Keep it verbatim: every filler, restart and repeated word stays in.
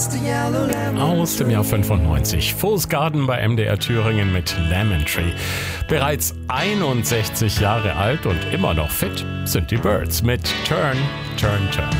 Aus dem Jahr fünfundneunzig. Fool's Garden bei M D R Thüringen mit Lemon Tree. Bereits einundsechzig Jahre alt und immer noch fit sind die Byrds mit Turn, Turn, Turn.